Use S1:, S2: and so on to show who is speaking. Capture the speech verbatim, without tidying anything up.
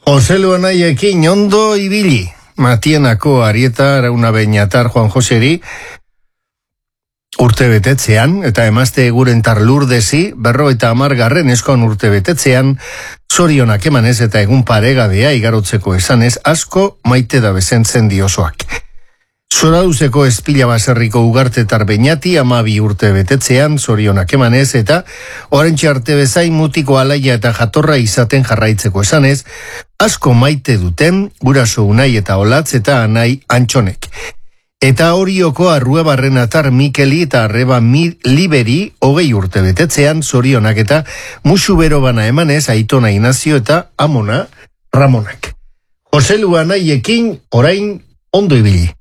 S1: Joselu anaiekin ondo ibili. Matienako Arieta Arauna Beñatar Juan Joseri urte betetzean, eta emazte egurentar Lurdesi, berro eta amargarren eskon urte betetzean, zorionak emanez eta egun paregabea igarotzeko esanez, asko maite da bezentzen diosoak. Zoraduzeko espila baserriko ugartetar Beñati amabi urte betetzean, zorionak emanez, eta orentxe arte bezain mutiko alaia eta jatorra izaten jarraitzeko esanez, asko maite duten, guraso unai eta olatz eta anai antxonek. Eta horioko Arruebarren atar Mikeli eta arreba liberi hogei urte betetzean, zorionak eta musu bero bana emanez, Aitona Inazio eta amona Ramonak. Joselu anaiekin orain ondo ibili.